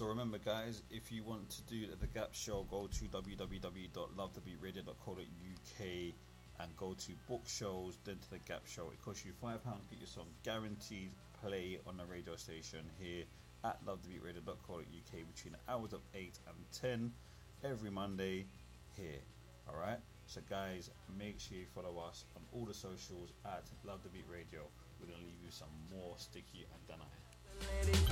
Also, remember, guys, if you want to do the Gap Show, go to www.lovethebeatradio.co.uk and go to book shows, then to the Gap Show. It costs you £5 to get your song guaranteed play on the radio station here at lovethebeatradio.co.uk between the hours of 8 and 10 every Monday here. Alright, so guys, make sure you follow us on all the socials at Love The Beat Radio. We're going to leave you some more Sticky and Danai.